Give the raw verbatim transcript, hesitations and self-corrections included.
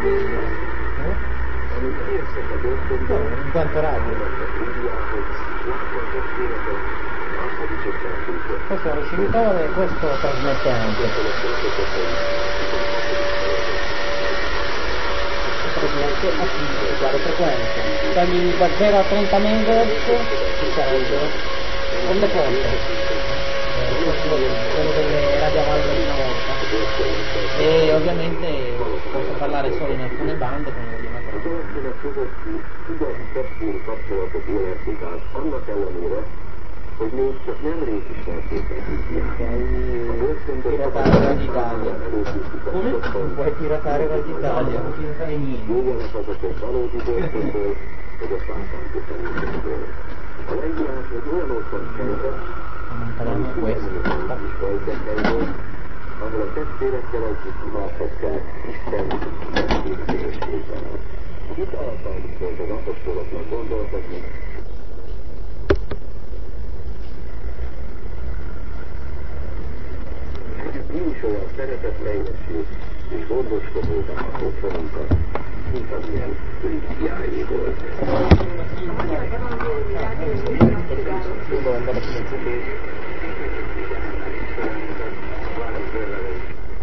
In quanto radio? Questo è il ricevitore e questo trasmette anche. Trasmette a quale frequenza? Togli da zero a trenta megahertz ci sarebbero onde corte. Quello delle radio a valle di una volta. E ovviamente posso parlare solo in alcune bande come voglio una hogy még csak nem részismerték piratare Radio Italia. Come? Puoi piratare Radio Italia, non piratare niente. Jógyanak azok egy valódi történetből, hogy a fántánkodásból. A leírás egy olyan ország helyzet, is fejtetteiből, ahol a testvérekkel együtt imádkozták Isten megképzésében. Itt alapányt volt az apostoloknak gondoltatni, mi is olyan szeretetteljesű és gondoskodóban a otthonunkat, mint amilyen Krisztiáé volt. Tudom,